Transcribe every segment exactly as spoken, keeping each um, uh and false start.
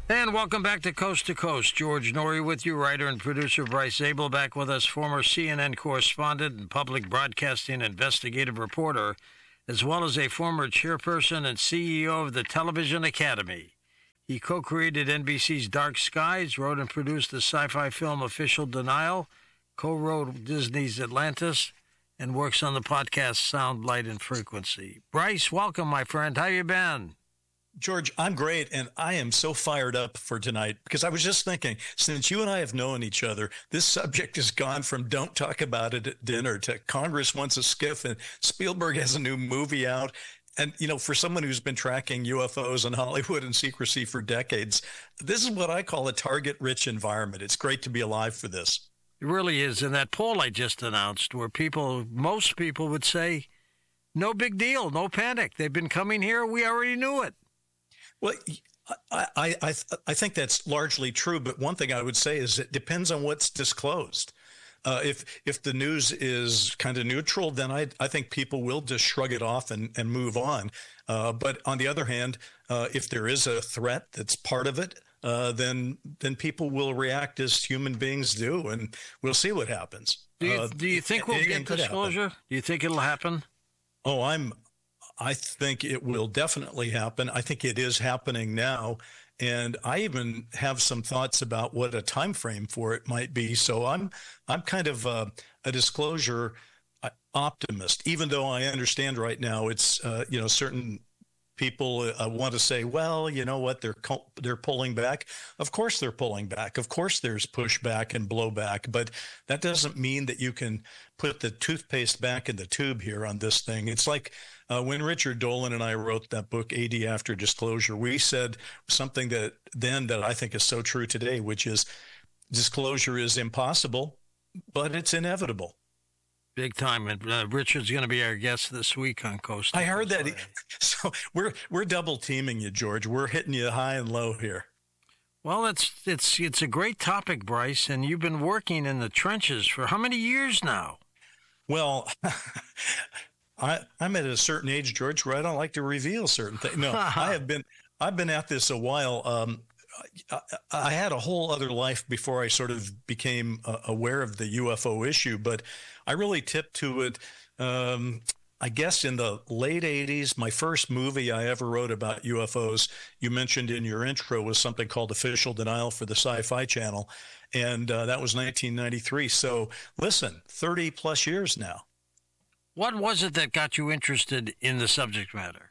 And welcome back to Coast to Coast. George Noory with you, writer and producer Bryce Zabel back with us, former C N N correspondent and public broadcasting investigative reporter, as well as a former chairperson and C E O of the Television Academy. He co-created N B C's Dark Skies, wrote and produced the sci-fi film Official Denial, co-wrote Disney's Atlantis, and works on the podcast Sound, Light, and Frequency. Bryce, welcome, my friend. How you been? George, I'm great, and I am so fired up for tonight because I was just thinking, since you and I have known each other, this subject has gone from don't talk about it at dinner to Congress wants a skiff, and Spielberg has a new movie out. And, you know, for someone who's been tracking U F Os in Hollywood and secrecy for decades, this is what I call a target-rich environment. It's great to be alive for this. It really is. And that poll I just announced where people, most people would say, no big deal, no panic. They've been coming here. We already knew it. Well, I, I, I, I think that's largely true. But one thing I would say is it depends on what's disclosed. Uh, if if the news is kind of neutral, then I, I think people will just shrug it off and, and move on. Uh, but on the other hand, uh, if there is a threat that's part of it, uh, then then people will react as human beings do, and we'll see what happens. Do you, uh, do you think we'll get disclosure? Do you think it'll happen? Oh, I'm. I think it will definitely happen. I think it is happening now. And I even have some thoughts about what a time frame for it might be. So I'm I'm kind of a, a disclosure optimist, even though I understand right now it's, uh, you know, certain people uh, want to say, well, you know what, they're they're pulling back. Of course they're pulling back. Of course there's pushback and blowback. But that doesn't mean that you can put the toothpaste back in the tube here on this thing. It's like Uh, when Richard Dolan and I wrote that book, A D After Disclosure, we said something that then that I think is so true today, which is disclosure is impossible, but it's inevitable. Big time. And uh, Richard's going to be our guest this week on Coast. I heard that. He, so we're we're double teaming you, George. We're hitting you high and low here. Well, it's it's it's a great topic, Bryce, and you've been working in the trenches for how many years now? Well. I, I'm at a certain age, George, where I don't like to reveal certain things. No, I have been, I've been at this a while. Um, I, I had a whole other life before I sort of became uh, aware of the U F O issue, but I really tipped to it, um, I guess, in the late eighties. My first movie I ever wrote about U F Os, you mentioned in your intro, was something called Official Denial for the Sci-Fi Channel, and uh, that was nineteen ninety-three. So listen, thirty plus years now. What was it that got you interested in the subject matter?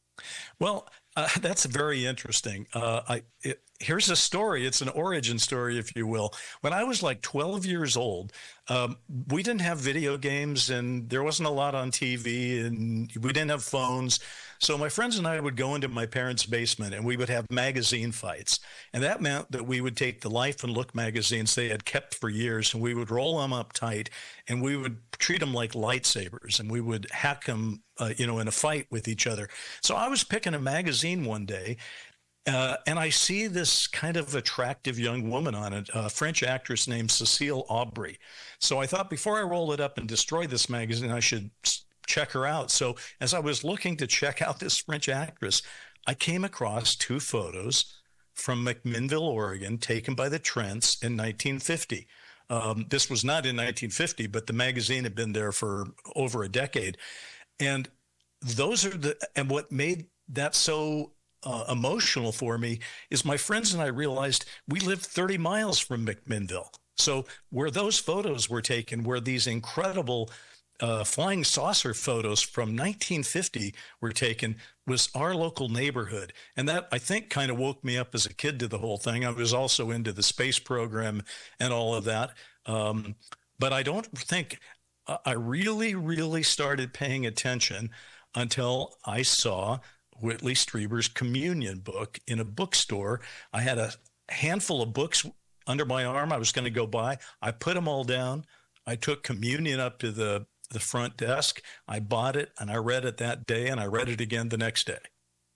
Well, uh, that's very interesting. Uh, I, it, here's a story. It's an origin story, if you will. When I was like twelve years old, um, we didn't have video games and there wasn't a lot on T V and we didn't have phones. So my friends and I would go into my parents' basement and we would have magazine fights. And that meant that we would take the Life and Look magazines they had kept for years and we would roll them up tight and we would treat them like lightsabers and we would hack them, uh, you know, in a fight with each other. So I was picking a magazine one day uh, and I see this kind of attractive young woman on it, a French actress named Cécile Aubry. So I thought before I roll it up and destroy this magazine, I should check her out. So as I was looking to check out this French actress, I came across two photos from McMinnville, Oregon, taken by the Trents in nineteen fifty. Um, this was not in nineteen fifty, but the magazine had been there for over a decade. And those are the, and what made that so uh, emotional for me is my friends and I realized we lived thirty miles from McMinnville. So where those photos were taken were these incredible Uh, flying saucer photos from nineteen fifty were taken, was our local neighborhood. And that, I think, kind of woke me up as a kid to the whole thing. I was also into the space program and all of that. Um, but I don't think uh, I really, really started paying attention until I saw Whitley Strieber's Communion book in a bookstore. I had a handful of books under my arm I was going to go buy. I put them all down. I took Communion up to the the front desk. I bought it and I read it that day and I read it again the next day.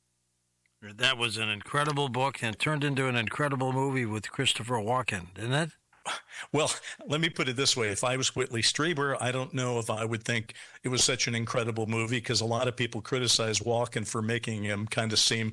That was an incredible book and turned into an incredible movie with Christopher Walken, didn't it? Well, let me put it this way. If I was Whitley Strieber, I don't know if I would think it was such an incredible movie because a lot of people criticize Walken for making him kind of seem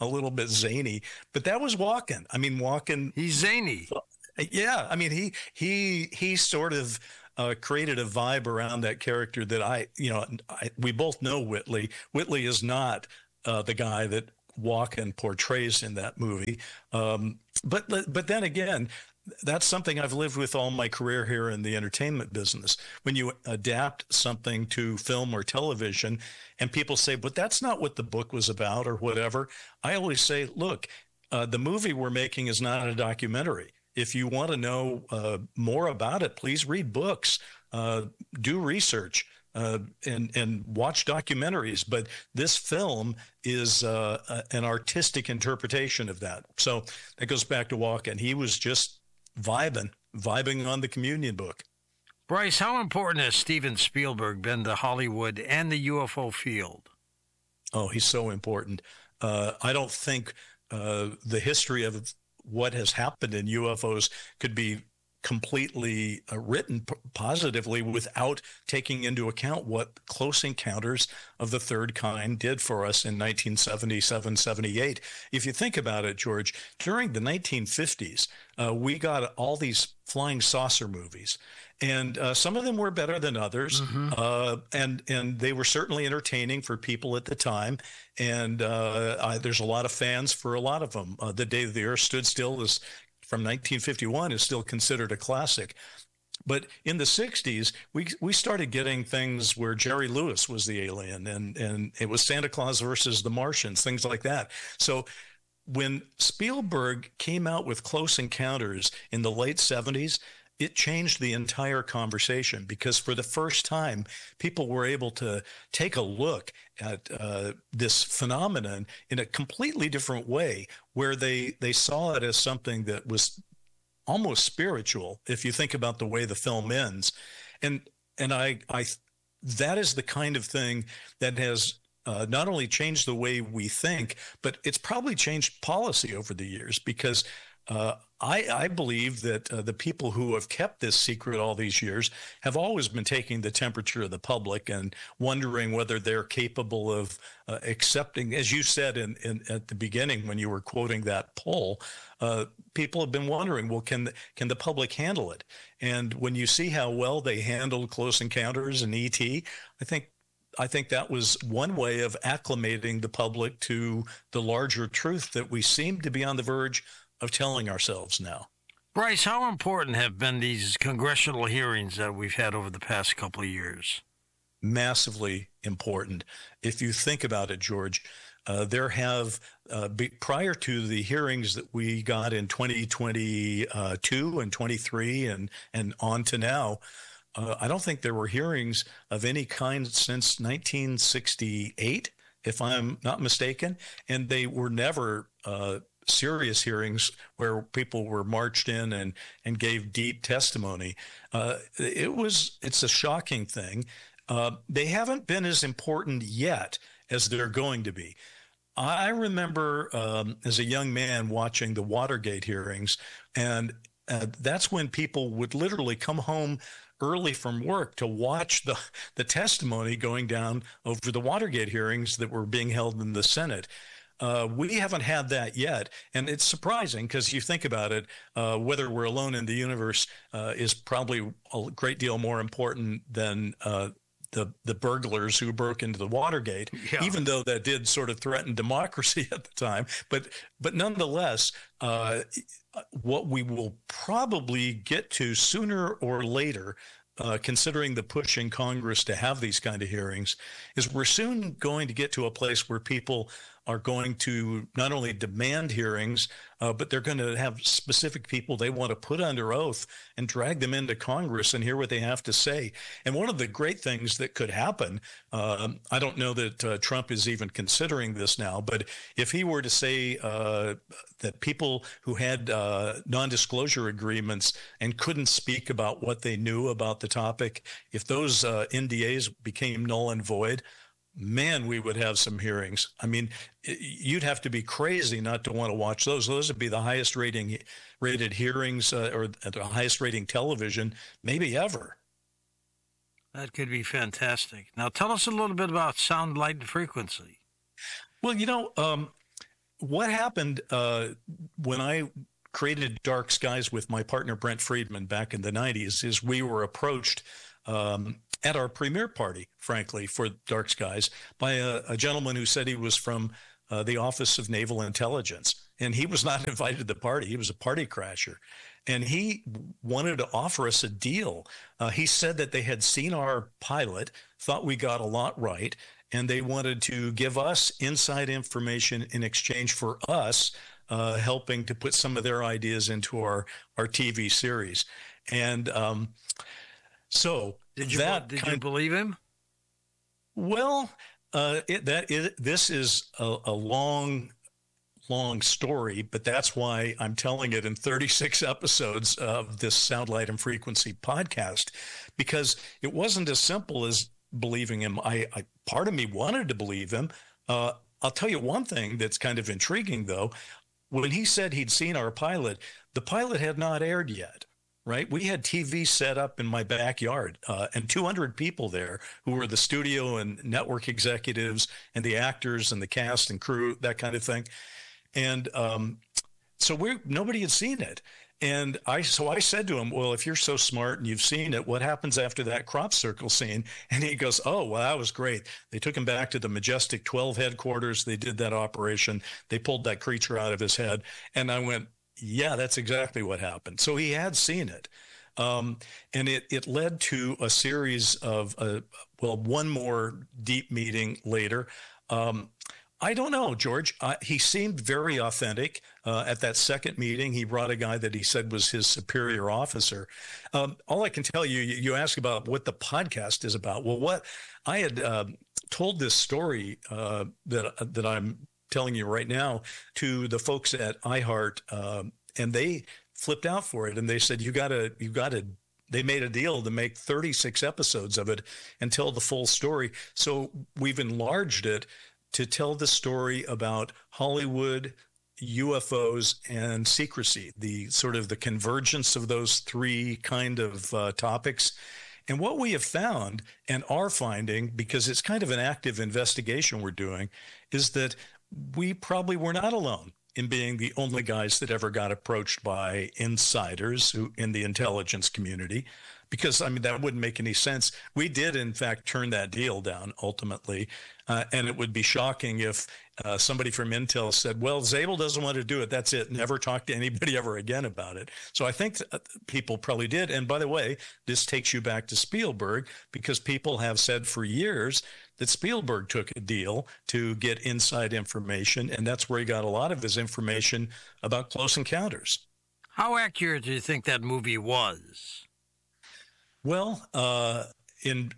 a little bit zany, but that was Walken. I mean, Walken. He's zany. Yeah, I mean, he he he sort of uh, created a vibe around that character that I, you know, I, we both know Whitley. Whitley is not uh, the guy that Walken portrays in that movie. Um, but but then again, that's something I've lived with all my career here in the entertainment business. When you adapt something to film or television and people say, but that's not what the book was about or whatever, I always say, look, uh, the movie we're making is not a documentary. If you want to know uh, more about it, please read books, uh, do research, uh, and and watch documentaries. But this film is uh, an artistic interpretation of that. So that goes back to Walken. He was just vibing, vibing on the Communion book. Bryce, how important has Steven Spielberg been to Hollywood and the U F O field? Oh, he's so important. Uh, I don't think uh, the history of what has happened in U F Os could be completely uh, written p- positively without taking into account what Close Encounters of the Third Kind did for us in nineteen seventy-seven, seventy-eight. If you think about it, George, during the nineteen fifties, uh, we got all these flying saucer movies. And uh, some of them were better than others, mm-hmm. uh, and and they were certainly entertaining for people at the time. And uh, I, there's a lot of fans for a lot of them. Uh, The Day the Earth Stood Still is from nineteen fifty-one is still considered a classic. But in the sixties, we we started getting things where Jerry Lewis was the alien, and and it was Santa Claus versus the Martians, things like that. So when Spielberg came out with Close Encounters in the late seventies, it changed the entire conversation, because for the first time, people were able to take a look at uh, this phenomenon in a completely different way, where they they saw it as something that was almost spiritual, if you think about the way the film ends. And and I I that is the kind of thing that has uh, not only changed the way we think, but it's probably changed policy over the years, because Uh, I, I believe that uh, the people who have kept this secret all these years have always been taking the temperature of the public and wondering whether they're capable of uh, accepting, as you said in, in at the beginning when you were quoting that poll, uh, people have been wondering, well, can can the public handle it? And when you see how well they handled Close Encounters and E T, I think I think that was one way of acclimating the public to the larger truth that we seem to be on the verge of telling ourselves now. Bryce, how important have been these congressional hearings that we've had over the past couple of years? Massively important. If you think about it, George, uh, there have, uh, be, prior to the hearings that we got in twenty twenty-two and twenty-three and, and on to now, uh, I don't think there were hearings of any kind since nineteen sixty-eight, if I'm not mistaken, and they were never uh, serious hearings where people were marched in and and gave deep testimony. Uh, it was it's a shocking thing. Uh, they haven't been as important yet as they're going to be. I remember um, as a young man watching the Watergate hearings, and uh, that's when people would literally come home early from work to watch the the testimony going down over the Watergate hearings that were being held in the Senate. Uh, we haven't had that yet, and it's surprising because you think about it, uh, whether we're alone in the universe uh, is probably a great deal more important than uh, the the burglars who broke into the Watergate, yeah. Even though that did sort of threaten democracy at the time. But but nonetheless, uh, what we will probably get to sooner or later, Uh, considering the push in Congress to have these kind of hearings, is we're soon going to get to a place where people are going to not only demand hearings, uh, but they're going to have specific people they want to put under oath and drag them into Congress and hear what they have to say. And one of the great things that could happen, uh, I don't know that uh, Trump is even considering this now, but if he were to say uh, that people who had uh, non-disclosure agreements and couldn't speak about what they knew about the topic, if those uh, N D As became null and void, man, we would have some hearings. I mean, you'd have to be crazy not to want to watch those. Those would be the highest rating rated hearings uh, or the highest rating television maybe ever. That could be fantastic. Now, tell us a little bit about sound, light, and frequency. Well, you know, um, what happened uh, when I created Dark Skies with my partner Brent Friedman back in the nineties is we were approached um, at our premiere party, frankly, for Dark Skies by a, a gentleman who said he was from uh, the Office of Naval Intelligence. And he was not invited to the party. He was a party crasher. And he wanted to offer us a deal. Uh, he said that they had seen our pilot, thought we got a lot right, and they wanted to give us inside information in exchange for us uh, helping to put some of their ideas into our, our T V series. And um, so did you, that did kind, you believe him? Well, uh, it, that is, this is a, a long, long story, but that's why I'm telling it in thirty-six episodes of this Sound, Light, and Frequency podcast, because it wasn't as simple as believing him. I, I part of me wanted to believe him. Uh, I'll tell you one thing that's kind of intriguing, though. When he said he'd seen our pilot, the pilot had not aired yet. Right. We had T V set up in my backyard uh, and two hundred people there who were the studio and network executives and the actors and the cast and crew, that kind of thing. And um, so we nobody had seen it. And I so I said to him, well, if you're so smart and you've seen it, what happens after that crop circle scene? And he goes, oh, well, that was great. They took him back to the Majestic twelve headquarters. They did that operation. They pulled that creature out of his head. And I went, yeah, that's exactly what happened. So he had seen it. Um, and it, it led to a series of, uh, well, one more deep meeting later. Um, I don't know, George. Uh, he seemed very authentic. Uh, at that second meeting, he brought a guy that he said was his superior officer. Um, all I can tell you, you, you ask about what the podcast is about. Well, what I had uh, told this story uh, that that I'm telling you right now to the folks at iHeart, um, and they flipped out for it, and they said, "You gotta, you gotta." They made a deal to make thirty-six episodes of it and tell the full story. So we've enlarged it to tell the story about Hollywood, U F Os, and secrecy, the sort of the convergence of those three kind of uh, topics. And what we have found and are finding, because it's kind of an active investigation we're doing, is that we probably were not alone in being the only guys that ever got approached by insiders who in the intelligence community, because, I mean, that wouldn't make any sense. We did, in fact, turn that deal down ultimately, uh, and it would be shocking if uh, somebody from Intel said, well, Zabel doesn't want to do it. That's it. Never talk to anybody ever again about it. So I think people probably did. And by the way, this takes you back to Spielberg, because people have said for years that Spielberg took a deal to get inside information, and that's where he got a lot of his information about Close Encounters. How accurate do you think that movie was? Well, uh, in,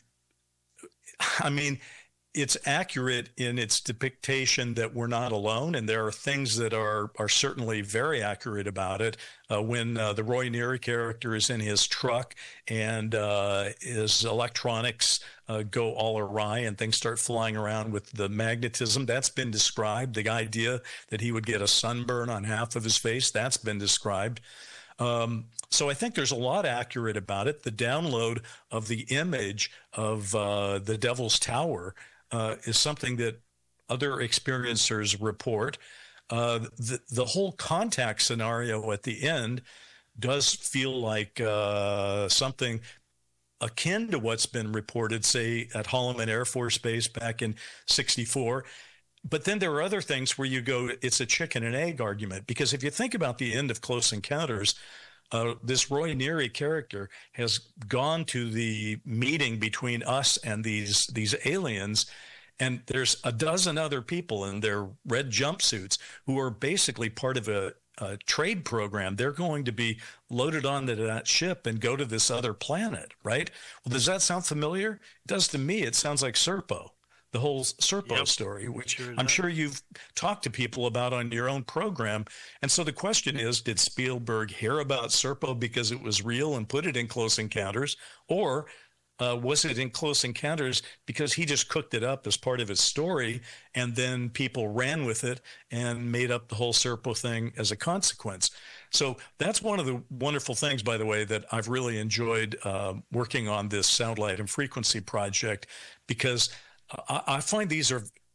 I mean, it's accurate in its depiction that we're not alone, and there are things that are are certainly very accurate about it. Uh, when uh, the Roy Neary character is in his truck and uh, his electronics uh, go all awry and things start flying around with the magnetism, that's been described. The idea that he would get a sunburn on half of his face, that's been described. Um, so I think there's a lot accurate about it. The download of the image of uh, the Devil's Tower uh, is something that other experiencers report. Uh, the, the whole contact scenario at the end does feel like uh, something akin to what's been reported, say, at Holloman Air Force Base back in sixty-four. But then there are other things where you go, it's a chicken and egg argument, because if you think about the end of Close Encounters, uh, this Roy Neary character has gone to the meeting between us and these these aliens, and there's a dozen other people in their red jumpsuits who are basically part of a, a trade program. They're going to be loaded onto that ship and go to this other planet, right? Well, does that sound familiar? It does to me. It sounds like Serpo. The whole Serpo yep. story, which sure I'm sure you've talked to people about on your own program. And so the question is, did Spielberg hear about Serpo because it was real and put it in Close Encounters? Or uh, was it in Close Encounters because he just cooked it up as part of his story, and then people ran with it and made up the whole Serpo thing as a consequence? So that's one of the wonderful things, by the way, that I've really enjoyed uh, working on this Sound, Light, and Frequency project, because I find these are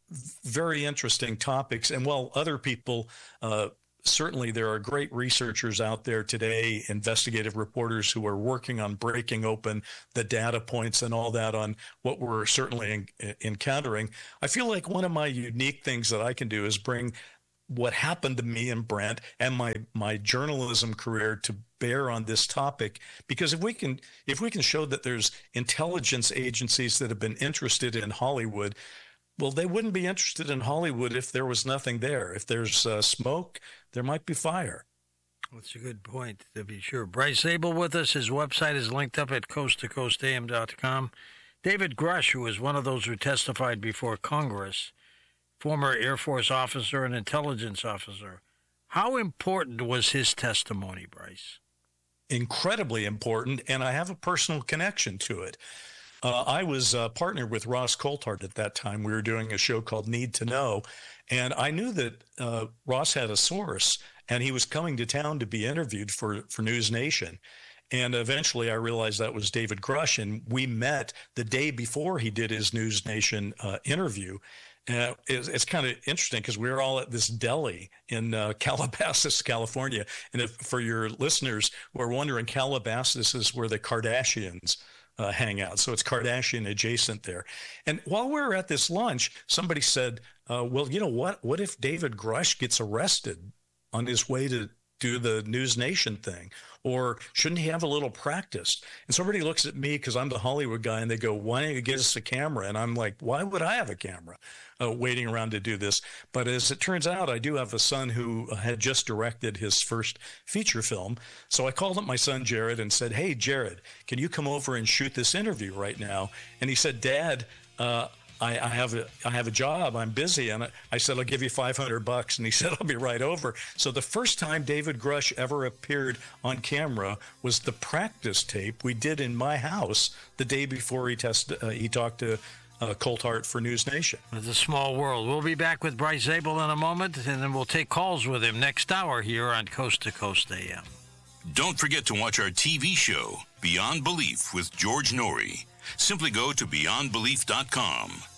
very interesting topics. And while other people, uh, certainly there are great researchers out there today, investigative reporters who are working on breaking open the data points and all that on what we're certainly in, encountering. I feel like one of my unique things that I can do is bring what happened to me and Brent and my my journalism career to bear on this topic, because if we can if we can show that there's intelligence agencies that have been interested in Hollywood, well, they wouldn't be interested in Hollywood if there was nothing there. If there's uh, smoke, there might be fire. That's a good point, to be sure. Bryce Zabel with us. His website is linked up at coast to coast a m dot com. David Grush, who was one of those who testified before Congress, former Air Force officer and intelligence officer. How important was his testimony, Bryce? Incredibly important, and I have a personal connection to it. Uh, I was uh, partnered with Ross Coulthart at that time. We were doing a show called Need to Know, and I knew that uh, Ross had a source, and he was coming to town to be interviewed for, for News Nation. And eventually I realized that was David Grush, and we met the day before he did his News Nation uh, interview. Uh, it's, it's kind of interesting because we were all at this deli in uh, Calabasas, California. And if, for your listeners who are wondering, Calabasas is where the Kardashians uh, hang out. So it's Kardashian adjacent there. And while we were at this lunch, somebody said, uh, well, you know what? What if David Grush gets arrested on his way to do the News Nation thing? Or shouldn't he have a little practice? And somebody looks at me because I'm the Hollywood guy, and they go, why don't you get us a camera? And I'm like, why would I have a camera uh, waiting around to do this? But as it turns out, I do have a son who had just directed his first feature film. So I called up my son, Jared, and said, hey, Jared, can you come over and shoot this interview right now? And he said, Dad, uh, I, I have a I have a job. I'm busy. And I, I said, I'll give you five hundred bucks. And he said, I'll be right over. So the first time David Grush ever appeared on camera was the practice tape we did in my house the day before he tested. Uh, he talked to uh, Coulthart for News Nation. It's a small world. We'll be back with Bryce Zabel in a moment, and then we'll take calls with him next hour here on Coast to Coast A M. Don't forget to watch our T V show, Beyond Belief with George Noory. Simply go to beyond belief dot com.